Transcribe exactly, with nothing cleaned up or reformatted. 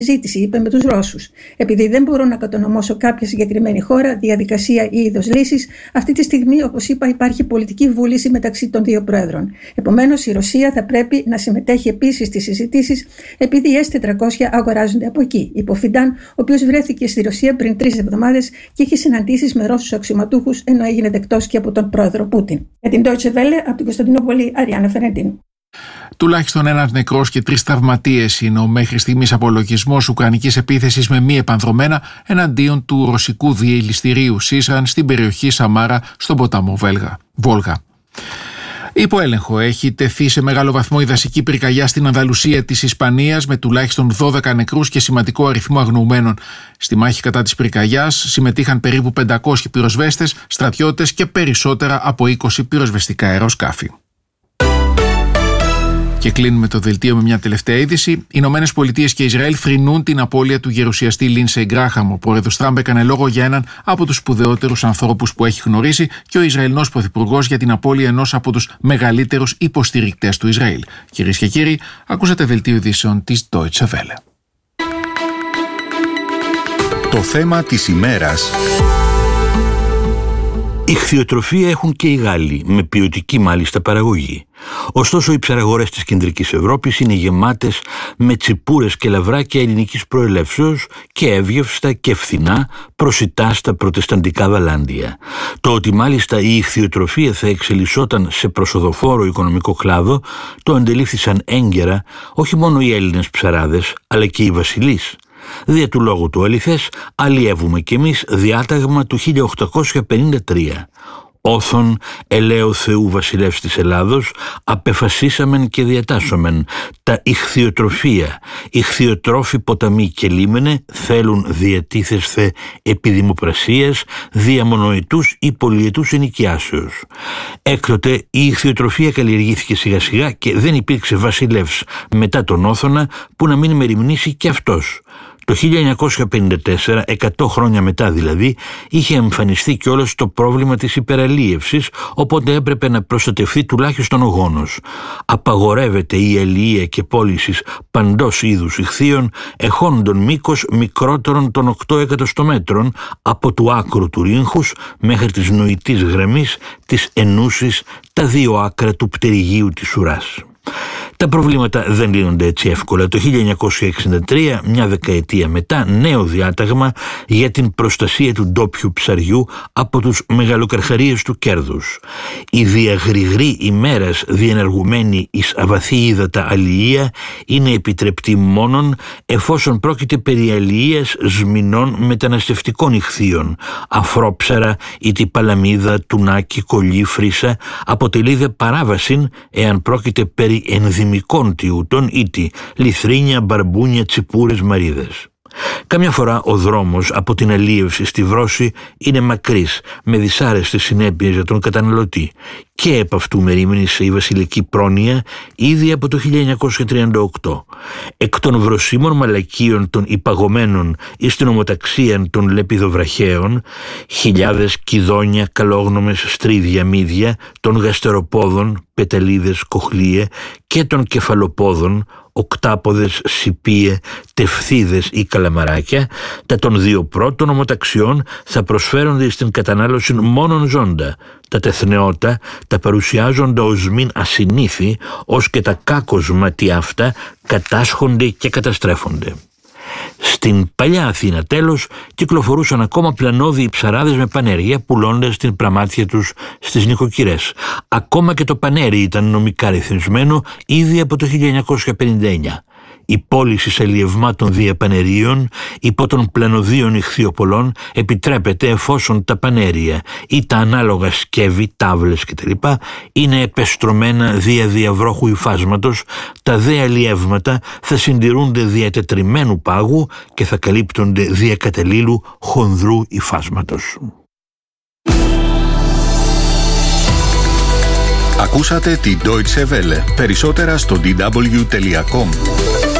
Ζήτηση, είπε, με τους Ρώσους. Επειδή δεν μπορώ να κατονομώσω κάποια συγκεκριμένη χώρα, διαδικασία ή είδος λύσης, αυτή τη στιγμή, όπως είπα, υπάρχει πολιτική βούληση μεταξύ των δύο πρόεδρων. Επομένως, η Ρωσία θα πρέπει να συμμετέχει επίσης στις συζητήσεις, επειδή οι ες τετρακόσια αγοράζονται από εκεί. Είπε ο Φιντάν, ο οποίος βρέθηκε στη Ρωσία πριν τρεις εβδομάδες και είχε συναντήσεις με Ρώσους αξιωματούχους, ενώ έγινε δεκτός και από τον πρόεδρο Πούτιν. Για την Deutsche Welle, από την Κωνσταντινούπολη, Αριάννα Φερεντίνου. Τουλάχιστον ένας νεκρός και τρεις τραυματίες είναι ο μέχρι στιγμής απολογισμός ουκρανικής επίθεσης με μη επανδρομένα εναντίον του ρωσικού διελιστηρίου Σίσαν στην περιοχή Σαμάρα στον ποταμό Βόλγα. Υπό έλεγχο έχει τεθεί σε μεγάλο βαθμό η δασική πυρκαγιά στην Ανδαλουσία της Ισπανίας με τουλάχιστον δώδεκα νεκρούς και σημαντικό αριθμό αγνοουμένων. Στη μάχη κατά της πυρκαγιάς συμμετείχαν περίπου πεντακόσιοι πυροσβέστες, στρατιώτες και περισσότερα από είκοσι πυροσβεστικά αεροσκάφη. Και κλείνουμε το δελτίο με μια τελευταία είδηση. Οι Ηνωμένες Πολιτείες και Ισραήλ θρηνούν την απώλεια του γερουσιαστή Λίνσεϊ Γκράχαμ. Ο πρόεδρος Τραμπ έκανε λόγο για έναν από τους σπουδαιότερους ανθρώπους που έχει γνωρίσει και ο Ισραηλινός πρωθυπουργός για την απώλεια ενός από τους μεγαλύτερους υποστηρικτές του Ισραήλ. Κυρίες και κύριοι, ακούσατε δελτίο ειδήσεων της Deutsche Welle. Το θέμα της ημέρας. Ιχθυοτροφία έχουν και οι Γάλλοι, με ποιοτική μάλιστα παραγωγή. Ωστόσο, οι ψαραγορές της κεντρικής Ευρώπης είναι γεμάτες με τσιπούρες και λαβράκια ελληνικής προελεύσεως και εύγευστα και φθηνά προσιτά στα προτεσταντικά βαλάντια. Το ότι μάλιστα η ιχθυοτροφία θα εξελισσόταν σε προσοδοφόρο οικονομικό κλάδο το αντελήφθησαν έγκαιρα όχι μόνο οι Έλληνες ψαράδες, αλλά και οι βασιλείς. Δια του λόγου του αληθές, αλλιεύουμε κι εμείς διάταγμα του χίλια οκτακόσια πενήντα τρία. Όθον ελέω Θεού βασιλεύς της Ελλάδος, απεφασίσαμεν και διατάσσομεν τα ιχθυοτροφία, ιχθυοτρόφοι ποταμοί και λίμενε θέλουν διατίθεσθε επιδημοπρασίας, διαμονοητούς ή πολυετούς ενοικιάσεως. Έκτοτε η ιχθυοτροφία καλλιεργήθηκε σιγά σιγά και δεν υπήρξε βασιλεύς μετά τον Όθωνα που να μην μεριμνήσει κι αυτός. Το χίλια εννιακόσια πενήντα τέσσερα, εκατό χρόνια μετά δηλαδή, είχε εμφανιστεί κιόλας το πρόβλημα της υπεραλίευσης, οπότε έπρεπε να προστατευτεί τουλάχιστον ο γόνος. Απαγορεύεται η αλληλεία και πώληση παντός είδους ιχθύων εχόντων μήκος μικρότερων των οκτώ εκατοστομέτρων από του άκρου του ρύγχους μέχρι της νοητής γραμμής της ενούσης τα δύο άκρα του πτερυγίου της ουράς. Τα προβλήματα δεν λύνονται έτσι εύκολα. Το χίλια εννιακόσια εξήντα τρία, μια δεκαετία μετά, νέο διάταγμα για την προστασία του ντόπιου ψαριού από τους μεγαλοκαρχαρίες του κέρδους. Η διαγριγρή ημέρας διενεργουμένη εις αβαθή ύδατα αλληλεία είναι επιτρεπτή μόνον εφόσον πρόκειται περί αλληλείας σμηνών μεταναστευτικών ιχθύων. Αφρόψαρα, ήτι παλαμίδα, τουνάκι, κολλή, φρύσα, αποτελεί δε παράβασιν εάν πρόκειται περί ενδυμικών τιούτων ήτι λιθρίνια, μπαρμπούνια, τσιπούρες, μαρίδες. Καμιά φορά ο δρόμος από την αλίευση στη βρώση είναι μακρύς, με δυσάρεστες συνέπειες για τον καταναλωτή. Και επ' αυτού μερίμνησε η βασιλική πρόνοια ήδη από το χίλια εννιακόσια τριάντα οκτώ. Εκ των βροσίμων μαλακίων των υπαγωμένων εις την ομοταξίαν των λεπιδοβραχαίων, χιλιάδες κιδόνια, καλόγνωμες στρίδια μύδια, των γαστεροπόδων, πεταλίδες, κοχλίε και των κεφαλοπόδων, οκτάποδες, σιπίε, τευθύδες ή καλαμαράκια, τα των δύο πρώτων ομοταξιών θα προσφέρονται στην κατανάλωση μόνον ζώντα. Τα τεθνεώτα τα παρουσιάζονται ως μην ασυνήθι, ως και τα κάκοσμα τι αυτά κατάσχονται και καταστρέφονται. Στην παλιά Αθήνα τέλος κυκλοφορούσαν ακόμα πλανόδιοι ψαράδες με πανέρια πουλώντας την πραμάτια τους στις νοικοκυρές. Ακόμα και το πανέρι ήταν νομικά ρυθμισμένο ήδη από το χίλια εννιακόσια πενήντα εννιά. Η πώληση αλλιευμάτων διαπανερίων υπό των πλανοδίων ιχθυοπολών επιτρέπεται εφόσον τα πανέρια ή τα ανάλογα σκεύη, τάβλες κτλ. Είναι επεστρωμένα δια διαβρόχου υφάσματος, τα δε αλλιεύματα θα συντηρούνται διατετριμένου πάγου και θα καλύπτονται δια καταλήλου χονδρού υφάσματος. Ακούσατε τη Deutsche Welle. Περισσότερα στο ντι ντάμπλιου τελεία κομ.